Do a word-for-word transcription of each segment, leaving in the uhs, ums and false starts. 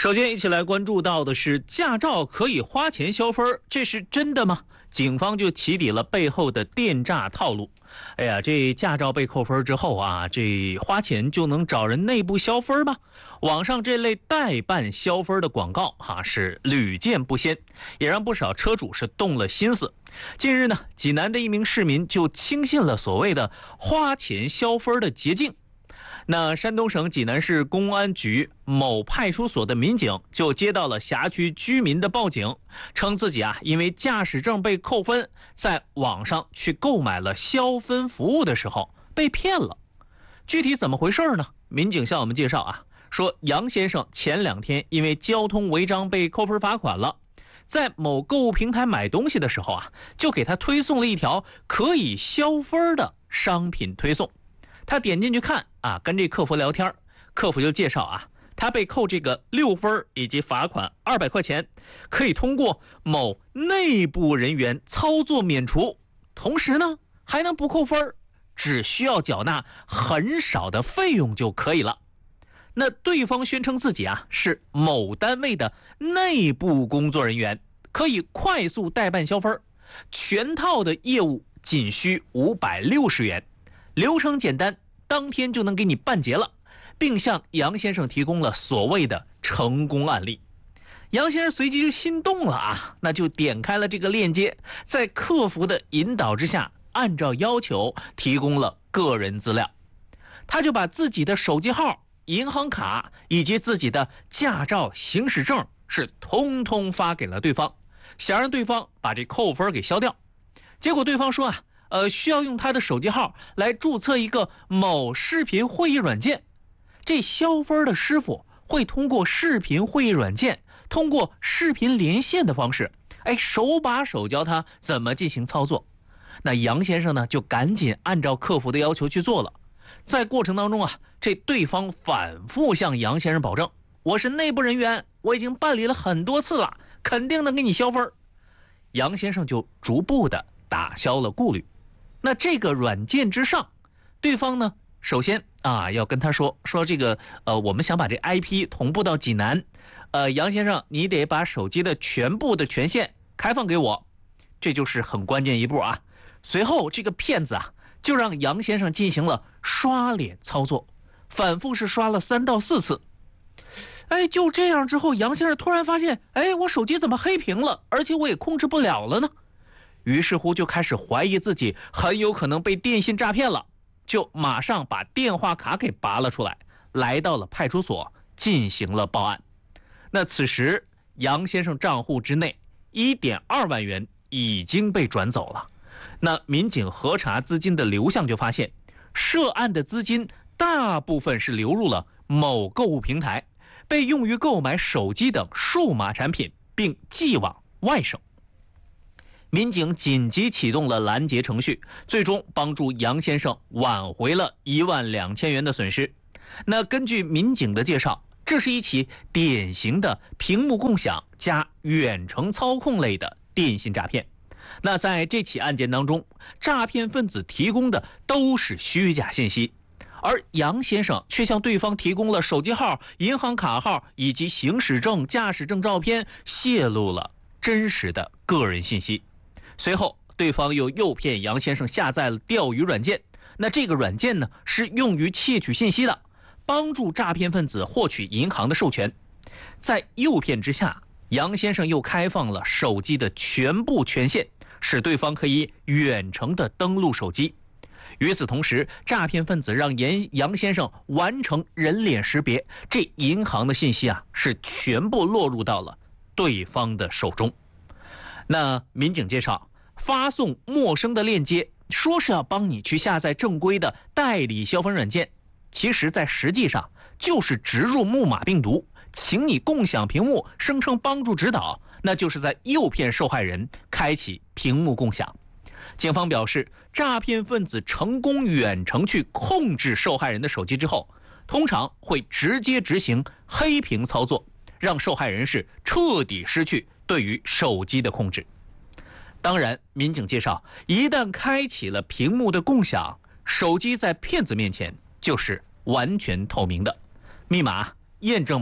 首先，一起来关注到的是驾照可以花钱消分，这是真的吗？警方就起底了背后的电诈套路。哎呀，这驾照被扣分之后啊，这花钱就能找人内部消分吗？网上这类代办消分的广告哈、啊、是屡见不鲜，也让不少车主是动了心思。近日呢，济南的一名市民就轻信了所谓的花钱消分的捷径。那山东省济南市公安局某派出所的民警就接到了辖区居民的报警，称自己啊因为驾驶证被扣分，在网上去购买了消分服务的时候被骗了。具体怎么回事呢？民警向我们介绍啊，说杨先生前两天因为交通违章被扣分罚款了，在某购物平台买东西的时候啊，就给他推送了一条可以消分的商品推送。他点进去看啊，跟这客服聊天，客服就介绍啊，他被扣这个六分以及罚款二百块钱，可以通过某内部人员操作免除，同时呢还能不扣分，只需要缴纳很少的费用就可以了。那对方宣称自己啊是某单位的内部工作人员，可以快速代办消分，全套的业务仅需五百六十元。流程简单，当天就能给你办结了，并向杨先生提供了所谓的成功案例。杨先生随即就心动了啊，那就点开了这个链接，在客服的引导之下，按照要求提供了个人资料。他就把自己的手机号、银行卡以及自己的驾照、行驶证是通通发给了对方，想让对方把这扣分给消掉。结果对方说啊，呃，需要用他的手机号来注册一个某视频会议软件，这消分的师傅会通过视频会议软件，通过视频连线的方式，哎，手把手教他怎么进行操作。那杨先生呢，就赶紧按照客服的要求去做了。在过程当中啊，这对方反复向杨先生保证，我是内部人员，我已经办理了很多次了，肯定能给你消分。杨先生就逐步的打消了顾虑。那这个软件之上，对方呢，首先啊要跟他说说这个呃，我们想把这 I P 同步到济南，呃，杨先生你得把手机的全部的权限开放给我，这就是很关键一步啊。随后这个骗子啊就让杨先生进行了刷脸操作，反复是刷了三到四次。哎，就这样之后，杨先生突然发现，哎，我手机怎么黑屏了，而且我也控制不了了呢？于是乎就开始怀疑自己很有可能被电信诈骗了，就马上把电话卡给拔了出来，来到了派出所进行了报案。那此时杨先生账户之内 一点二万元已经被转走了。那民警核查资金的流向，就发现涉案的资金大部分是流入了某购物平台，被用于购买手机等数码产品，并寄往外省。民警紧急启动了拦截程序，最终帮助杨先生挽回了一万两千元的损失。那根据民警的介绍，这是一起典型的屏幕共享加远程操控类的电信诈骗。那在这起案件当中，诈骗分子提供的都是虚假信息，而杨先生却向对方提供了手机号、银行卡号以及行驶证、驾驶证照片，泄露了真实的个人信息。随后对方又诱骗杨先生下载了钓鱼软件，那这个软件呢是用于窃取信息的，帮助诈骗分子获取银行的授权。在诱骗之下，杨先生又开放了手机的全部权限，使对方可以远程的登录手机。与此同时，诈骗分子让杨先生完成人脸识别，这银行的信息啊是全部落入到了对方的手中。那民警介绍，发送陌生的链接，说是要帮你去下载正规的代理消分软件，其实在实际上就是植入木马病毒，请你共享屏幕，声称帮助指导，那就是在诱骗受害人开启屏幕共享。警方表示，诈骗分子成功远程去控制受害人的手机之后，通常会直接执行黑屏操作，让受害人是彻底失去对于手机的控制。当然，民警介绍，一旦开启了屏幕的共享，手机在骗子面前就是完全透明的，密码、验证码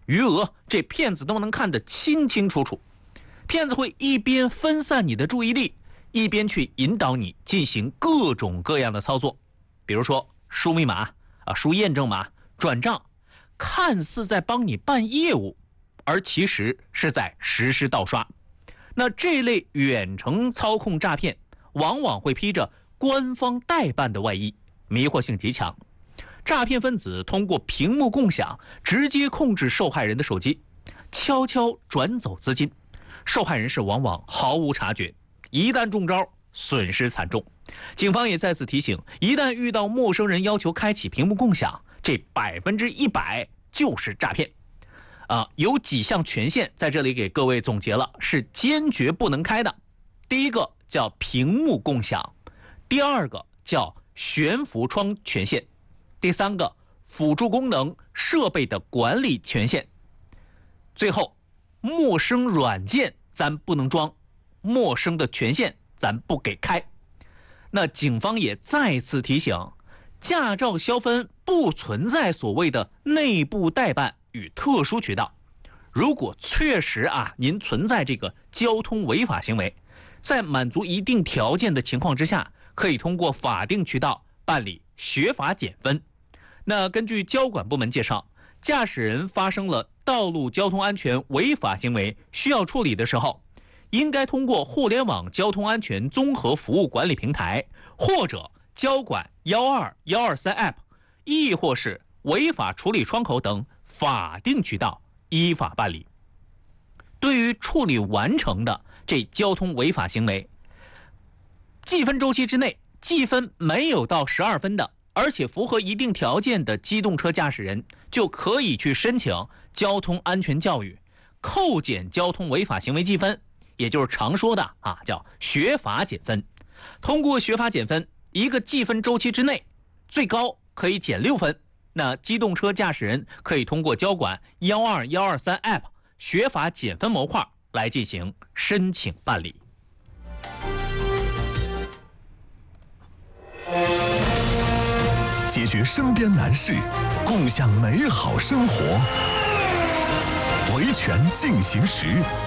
余额，这骗子都能看得清清楚楚。骗子会一边分散你的注意力，一边去引导你进行各种各样的操作，比如说输密码啊、输验证码、转账，看似在帮你办业务，而其实是在实施盗刷。那这类远程操控诈骗往往会披着官方代办的外衣，迷惑性极强。诈骗分子通过屏幕共享直接控制受害人的手机，悄悄转走资金，受害人是往往毫无察觉，一旦中招，损失惨重。警方也再次提醒，一旦遇到陌生人要求开启屏幕共享，这百分之一百就是诈骗。啊，有几项权限在这里给各位总结了，是坚决不能开的。第一个叫屏幕共享，第二个叫悬浮窗权限，第三个辅助功能设备的管理权限。最后，陌生软件咱不能装，陌生的权限咱不给开。那警方也再次提醒，驾照消分不存在所谓的内部代办与特殊渠道。如果确实啊您存在这个交通违法行为，在满足一定条件的情况之下，可以通过法定渠道办理学法减分。那根据交管部门介绍，驾驶人发生了道路交通安全违法行为需要处理的时候，应该通过互联网交通安全综合服务管理平台，或者交管一二一二三 App， 亦或是违法处理窗口等法定渠道依法办理。对于处理完成的这交通违法行为，记分周期之内记分没有到十二分的，而且符合一定条件的机动车驾驶人，就可以去申请交通安全教育，扣减交通违法行为记分，也就是常说的啊叫学法减分。通过学法减分，一个记分周期之内最高可以减六分。那机动车驾驶人可以通过交管一二一二三 App 学法减分模块来进行申请办理。 解决身边难事，共享美好生活。维权进行时。